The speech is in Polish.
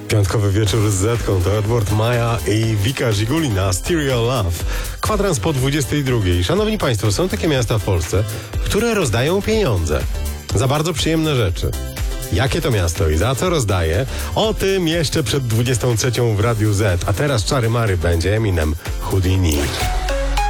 Piątkowy wieczór z Zetką to Edward Maja i Wika Żigulina, Stereo Love. Kwadrans po 22. Szanowni Państwo, są takie miasta w Polsce, które rozdają pieniądze za bardzo przyjemne rzeczy. Jakie to miasto i za co rozdaje? O tym jeszcze przed 23 w Radiu Z. A teraz czary mary będzie Eminem, Houdini.